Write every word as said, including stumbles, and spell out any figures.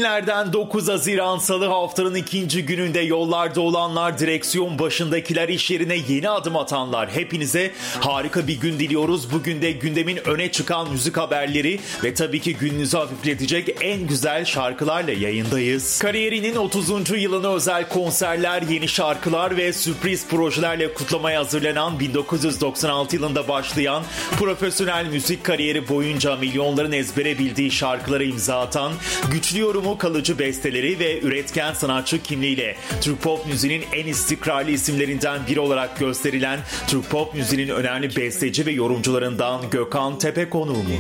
Günlerden dokuz Haziran Salı, haftanın ikinci gününde yollarda olanlar, direksiyon başındakiler, iş yerine yeni adım atanlar, hepinize harika bir gün diliyoruz. Bugün de gündemin öne çıkan müzik haberleri ve tabii ki gününüzü hafifletecek en güzel şarkılarla yayındayız. Kariyerinin otuzuncu yılına özel konserler, yeni şarkılar ve sürpriz projelerle kutlamaya hazırlanan bin dokuz yüz doksan altı yılında başlayan profesyonel müzik kariyeri boyunca milyonların ezbere bildiği şarkılara imza atan, güçlü yorumu, kalıcı besteleri ve üretken sanatçı kimliğiyle Türk pop müziğinin en istikrarlı isimlerinden biri olarak gösterilen Türk pop müziğinin önemli besteci ve yorumcularından Gökhan Tepe konuğumuz.